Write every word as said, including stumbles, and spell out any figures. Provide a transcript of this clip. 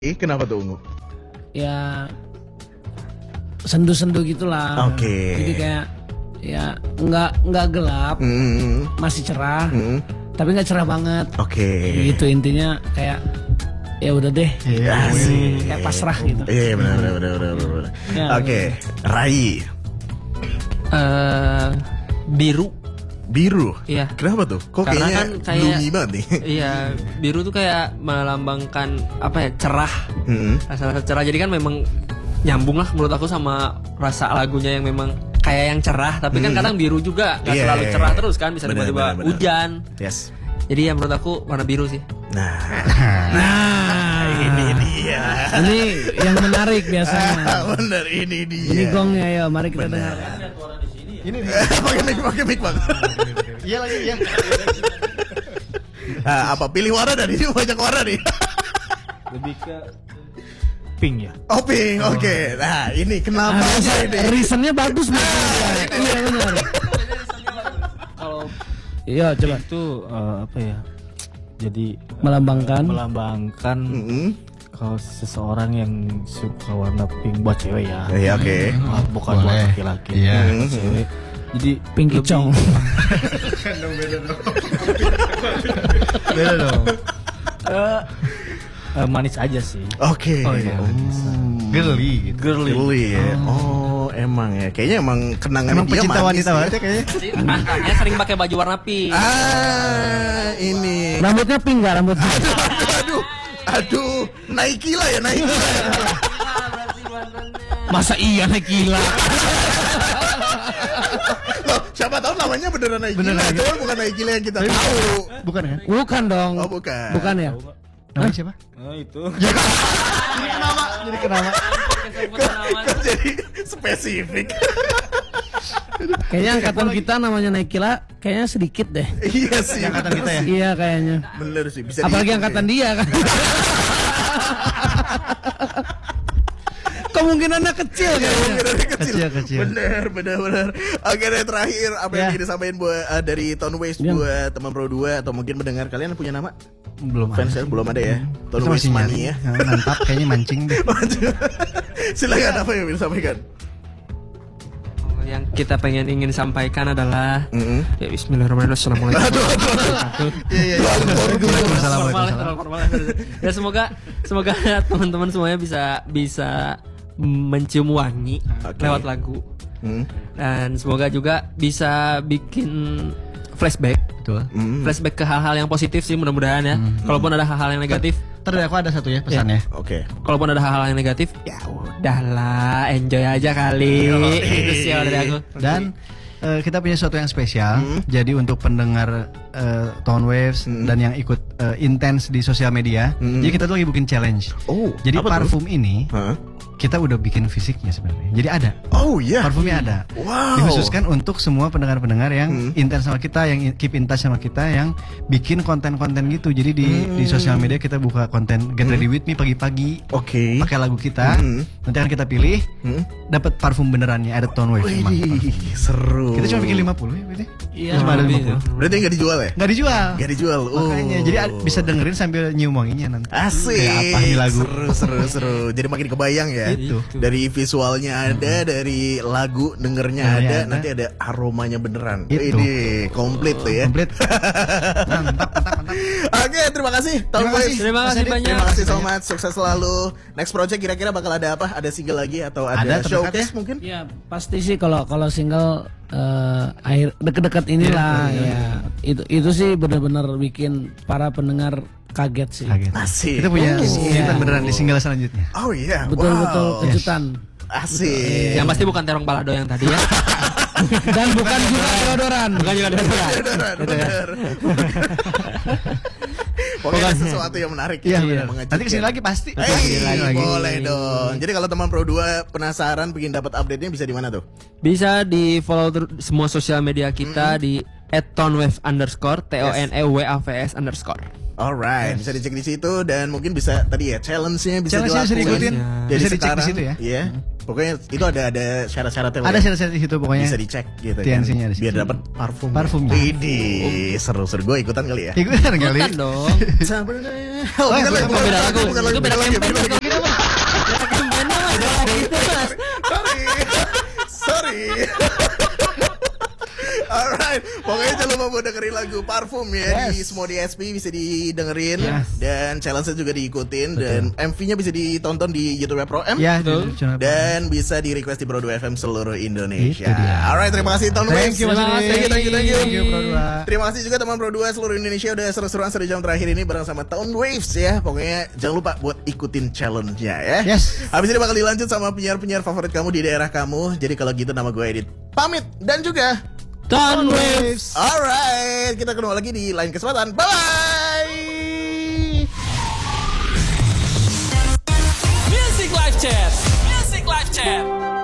Eh, kenapa tuh Ungu? Ya sendu-sendu gitulah. Oke. Okay. Jadi kayak ya nggak nggak gelap, mm. masih cerah, mm. tapi nggak cerah banget. Oke. Okay. Gitu intinya kayak ya udah deh. Iya sih. Kayak pasrah gitu. Iya benar benar benar benar. benar. Ya, Oke, okay. Rai. Uh, biru. Biru? Iya. Kenapa tuh? Kok karena kayaknya kan kayak gloomy banget nih? Iya, biru tuh kayak melambangkan apa ya, cerah. Mm-hmm. Rasa cerah. Jadi kan memang nyambung lah menurut aku sama rasa lagunya yang memang kayak yang cerah. Tapi kan mm. kadang biru juga gak yeah, selalu cerah terus kan. Bisa bener, tiba-tiba bener, hujan. Yes. Jadi ya menurut aku warna biru sih. Nah, nah ini dia. Ini yang menarik biasanya. Bener, ini dia. Ini gongnya, ayo mari kita dengar. Ini pakai mic, pakai mic bang. Iya lagi, iya. Nah, apa pilih warna dari ini banyak warna nih. Lebih ke pink ya. Oh pink, oke. Okay. Nah ini kenapa ah, ini? Reasonnya bagus nih. Iya benar. Kalau iya coba itu uh, apa ya? Jadi melambangkan, melambangkan. Mm-hmm. Kalau seseorang yang suka warna pink buat cewek ya. Iya oke. Okay. Bukan buat laki-laki. Iya. Mm-hmm. Cewek. Jadi pink kicong. Kan dong beda dong. Beda dong. Uh, uh, manis aja sih. Oke. Okay. Oh iya. Hmm. Girly, gitu. girly. Girly ya. Oh. oh emang ya. Kayaknya emang kenangan emang dia pecinta wanita banget ya kayaknya. Dia sering pakai baju warna pink. Ah ini. Rambutnya pink nggak rambutnya? Aduh. Aduh, Nike lah ya Nike lah ya. Masa iya Nike lah? Loh, siapa tahu namanya beneran Nike. Beneran Nike. Bukan Nike lah yang kita tahu. Bukan kan? Bukan dong. Oh bukan. Bukan ya? Namanya siapa? Oh itu. Jadi kenapa? Jadi kenapa? Kok jadi spesifik? Kayaknya angkatan kita namanya Nike lah, kayaknya sedikit deh. Iya sih angkatan kita ya. Iya kayaknya. Bener sih. Bisa apalagi angkatan dia kan. Kemungkinannya kecil kayaknya. Kemungkinannya kecil. Kecil kecil. Bener bener bener. Oke deh terakhir apa yang ya. ingin disampaikan buat uh, dari Tone Waves ya. Buat teman Pro dua atau mungkin mendengar kalian punya nama? Belum fans ada. Belum ada ya. Tone Waves Mania. Ya, mantap kayaknya mancing deh. Silakan apa yang ingin disampaikan? Yang kita pengen ingin sampaikan adalah mm-hmm. ya Bismillahirrahmanirrahim. Assalamualaikum. Aduh, aduh, aduh. Iya, iya. Ya semoga semoga teman-teman semuanya bisa bisa mencium wangi okay. lewat lagu. Mm. Dan semoga juga bisa bikin flashback. Betul. Mm. Flashback ke hal-hal yang positif sih mudah-mudahan ya. Mm. Kalaupun ada hal-hal yang negatif, ntar aku ada satu ya pesannya. Ya. Oke. Okay. Kalaupun ada hal-hal yang negatif, ya udahlah, enjoy aja kali. Itu sih dari aku. Dan uh, kita punya sesuatu yang spesial. Hmm. Jadi untuk pendengar uh, Tone Waves hmm. dan yang ikut uh, intens di sosial media, hmm. jadi kita tuh lagi bikin challenge. Oh. Jadi parfum tuh? ini. Huh? Kita udah bikin fisiknya sebenarnya. Jadi ada. Oh iya. Yeah. Parfumnya ada. Wow. Dikhususkan untuk semua pendengar-pendengar yang hmm. intens sama kita, yang keep in touch sama kita, yang bikin konten-konten gitu. Jadi di hmm. di sosial media kita buka konten Get Ready With Me pagi-pagi. Oke. Okay. Pakai lagu kita. Hmm. Nanti akan kita pilih. Hmm. Dapat parfum benerannya, ada Tone Waves. Wih, seru. Kita cuma bikin lima puluh ya, berarti. Iya. Cuma ada lima puluh. Berarti nggak dijual ya? Nggak dijual. Nggak dijual. Oh. Makanya. Jadi bisa dengerin sambil nyium wanginya nanti. Asik. Kayak apa nih lagu? Seru, seru, seru. Jadi makin kebayang ya. Itu. Dari visualnya ada, hmm. dari lagu dengernya ya, ada, ya, nanti ada aromanya beneran. Itu. Ini komplit tuh ya. Komplit. Mantap, mantap, mantap. Oke, terima kasih. Terima kasih, terima kasih banyak. Terima kasih so much. Sukses selalu. Next project kira-kira bakal ada apa? Ada single lagi atau ada, ada showcase ya? Mungkin? Ya pasti sih kalau kalau single uh, akhir deket-deket inilah ya, ya. Itu itu sih benar-benar bikin para pendengar kaget sih. Kaget. Asik. Kita punya oh, kejutan yeah. beneran di single selanjutnya. Oh iya. Yeah. Betul-betul wow. kejutan. Yes. Asik. Yang pasti bukan terong balado yang tadi ya. Dan bukan juga deodoran. Bukan juga deodoran. Bener. Pokoknya sesuatu yang menarik. Iya benar. Nanti kesini lagi pasti. Hey, lagi. Boleh dong. Jadi kalau teman Pro dua penasaran pengen dapat update-nya bisa di mana tuh? Bisa di follow ter- semua sosial media kita mm-hmm. di at tonewave underscore T O N E W A V S underscore. Alright, yes. Bisa dicek di situ dan mungkin bisa tadi ya challenge-nya bisa challenge-nya dilakukan. Bisa diikutin. Jadi bisa sekarang, dicek di situ ya. Iya. Pokoknya itu ada ada syarat-syaratnya. Ada syarat-syarat di situ pokoknya. Bisa dicek gitu T N C-nya kan. di situ. Biar dapat parfum. Parfum. Ini seru-seru, gue ikutan kali ya. Ikutan kali. Ikutan dong. Oh, Oh, bukan lagi, bukan bukan beda lagi, lagu. bukan lagi, Itu beda bukan lagi, campaign, bukan lagi. beda campaign mah, beda gitu, Mas. Sorry. Sorry. Alright, pokoknya jangan lupa buat dengerin lagu Parfum ya. Di semua D S P bisa didengerin. Yes. Dan challenge-nya juga diikutin. Dan M V-nya bisa ditonton di YouTube Pro M. Ya, Betul. di channel. Dan bisa di request di Pro dua F M seluruh Indonesia. Itu dia. Alright, terima kasih Town Waves. Thank you, Mas Terima Adi. kasih, thank you, thank you, thank you. Thank you, Pro dua. Terima kasih juga teman Pro dua seluruh Indonesia udah seru-seruan satu jam terakhir ini bareng sama Town Waves ya. Pokoknya jangan lupa buat ikutin challenge-nya ya. Yes. Habis ini bakal dilanjut sama penyiar-penyiar favorit kamu di daerah kamu. Jadi kalau gitu nama gue Edit pamit dan juga Town Waves. alright, kita ketemu lagi di lain kesempatan. Bye. Music Live Chat. Music Live Chat.